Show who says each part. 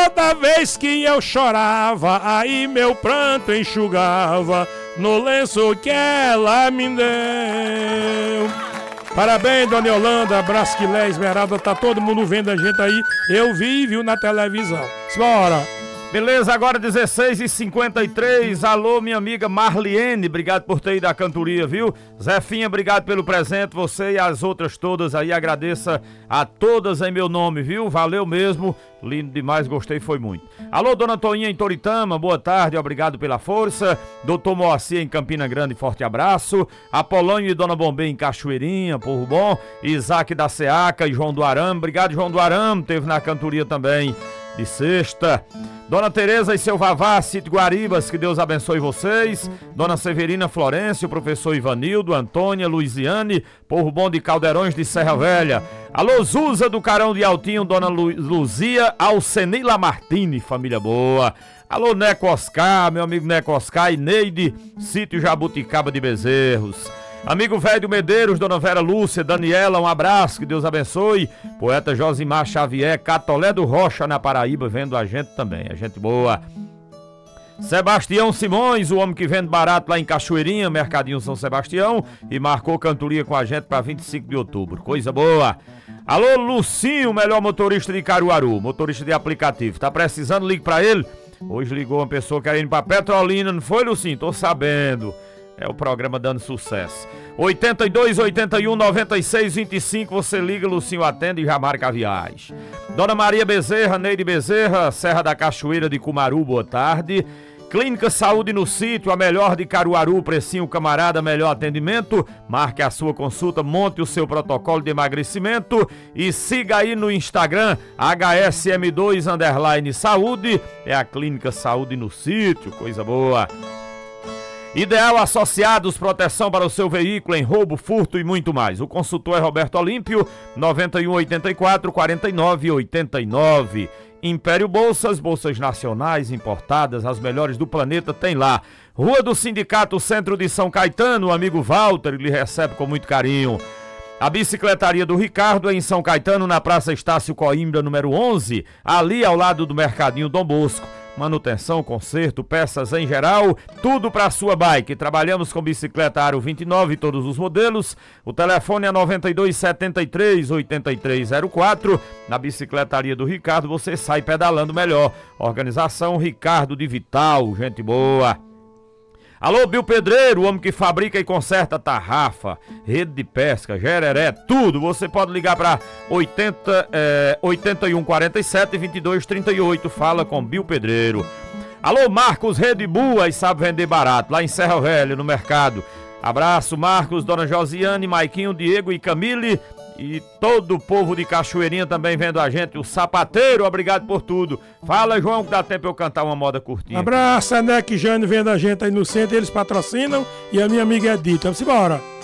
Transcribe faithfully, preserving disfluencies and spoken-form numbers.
Speaker 1: Toda vez que eu chorava, aí meu pranto enxugava no lenço que ela me deu. Parabéns, dona Yolanda, Brasquilé, Esmeralda, tá todo mundo vendo a gente aí. Eu vi, viu na televisão. Bora!
Speaker 2: Beleza, agora dezesseis e cinquenta e três. Alô, minha amiga Marliene, obrigado por ter ido à cantoria, viu? Zefinha, obrigado pelo presente. Você e as outras todas aí, agradeça a todas em meu nome, viu? Valeu mesmo, lindo demais, gostei, foi muito. Alô, dona Toinha em Toritama, boa tarde, obrigado pela força. Doutor Moacir em Campina Grande, forte abraço. Apolônio e dona Bombê em Cachoeirinha, povo bom. Isaac da Seaca e João do Arame, obrigado, João do Arame, teve na cantoria também de sexta. Dona Tereza e seu Vavá, Sítio Guaribas, que Deus abençoe vocês. Dona Severina Florencio, professor Ivanildo, Antônia, Luiziane, povo bom de Caldeirões de Serra Velha. Alô, Zuza do Carão de Altinho, Dona Lu- Luzia, Alcenila Martini, família boa. Alô, Neco Oscar, meu amigo Neco Oscar e Neide, Sítio Jabuticaba de Bezerros. Amigo velho do Medeiros, dona Vera Lúcia, Daniela, um abraço, que Deus abençoe. Poeta Josimar Xavier, Catolé do Rocha, na Paraíba, vendo a gente também, a gente boa. Sebastião Simões, o homem que vende barato lá em Cachoeirinha, Mercadinho São Sebastião, e marcou cantoria com a gente para vinte e cinco de outubro, coisa boa. Alô, Lucinho, melhor motorista de Caruaru, motorista de aplicativo, tá precisando, ligue pra ele. Hoje ligou uma pessoa querendo ir pra Petrolina, não foi, Lucinho? Tô sabendo. É o programa dando sucesso. oitenta e dois, oitenta e um, noventa e seis, vinte e cinco, você liga, Lucinho atende e já marca a viagem. Dona Maria Bezerra, Neide Bezerra, Serra da Cachoeira de Cumaru, boa tarde. Clínica Saúde no Sítio, a melhor de Caruaru, precinho camarada, melhor atendimento. Marque a sua consulta, monte o seu protocolo de emagrecimento e siga aí no Instagram, H S M dois underline saúde, é a Clínica Saúde no Sítio, coisa boa. Ideal Associados, proteção para o seu veículo em roubo, furto e muito mais. O consultor é Roberto Olímpio, nove um oito quatro, quatro nove oito nove. Império Bolsas, bolsas nacionais, importadas, as melhores do planeta, tem lá. Rua do Sindicato, centro de São Caetano, o amigo Walter lhe recebe com muito carinho. A bicicletaria do Ricardo é em São Caetano, na Praça Estácio Coimbra, número onze, ali ao lado do Mercadinho Dom Bosco. Manutenção, conserto, peças em geral, tudo para sua bike. Trabalhamos com bicicleta Aro vinte e nove, todos os modelos. O telefone é nove dois sete três, oito três zero quatro. Na bicicletaria do Ricardo você sai pedalando melhor. Organização Ricardo de Vital, gente boa. Alô, Bill Pedreiro, o homem que fabrica e conserta tarrafa, rede de pesca, gereré, tudo. Você pode ligar para oitenta, é, oitenta e um, quarenta e sete, vinte e dois, trinta e oito. Fala com Bill Pedreiro. Alô, Marcos Rede Boa e sabe vender barato, lá em Serra Velha, no mercado. Abraço, Marcos, dona Josiane, Maiquinho, Diego e Camille. E todo o povo de Cachoeirinha também vendo a gente, o Sapateiro, obrigado por tudo. Fala, João, que dá tempo eu cantar uma moda curtinha.
Speaker 1: Abraço, Neque e Jane vendo a gente aí no centro, eles patrocinam, e a minha amiga Edita. Vamos embora.